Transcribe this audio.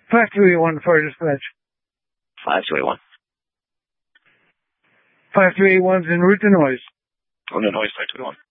5281 for dispatch. 5281. 5281's en route to Noise. On the Noise 5281.